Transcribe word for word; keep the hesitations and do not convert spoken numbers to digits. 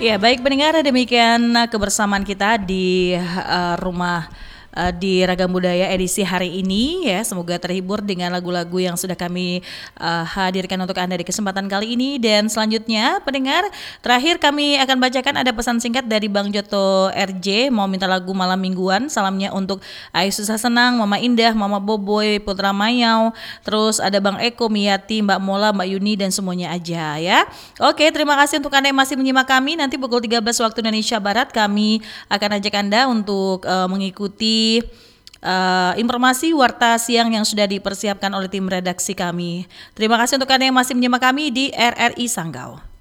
Ya, baik pendengar, demikian uh, kebersamaan kita di uh, rumah uh, di Ragam Budaya edisi hari ini ya. Semoga terhibur dengan lagu-lagu yang sudah kami uh, hadirkan untuk Anda di kesempatan kali ini. Dan selanjutnya pendengar, terakhir kami akan bacakan ada pesan singkat dari Bang Joto R J, mau minta lagu malam mingguan. Salamnya untuk Ayu Susah Senang, Mama Indah, Mama Boboy, Putra Mayau, terus ada Bang Eko, Miyati, Mbak Mola, Mbak Yuni, dan semuanya aja ya. Oke, terima kasih untuk Anda yang masih menyimak kami. Nanti pukul tiga belas waktu Indonesia Barat kami akan ajak Anda untuk uh, mengikuti uh, informasi warta siang yang sudah dipersiapkan oleh tim redaksi kami. Terima kasih untuk Anda yang masih menyimak kami di R R I Sanggau.